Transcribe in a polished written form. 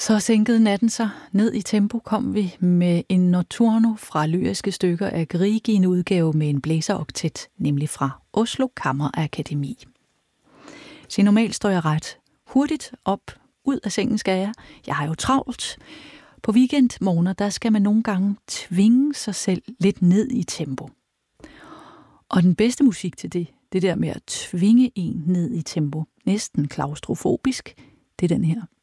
Så sænkede natten sig. Ned i tempo kom vi med en notturno fra lyriske stykker af Grieg i en udgave med en blæseroktet, nemlig fra Oslo Kammerakademi. Så normalt står jeg ret hurtigt op, ud af sengen skal jeg. Jeg har jo travlt. På weekendmorgener, der skal man nogle gange tvinge sig selv lidt ned i tempo. Og den bedste musik til det der med at tvinge en ned i tempo, næsten klaustrofobisk, det er den her.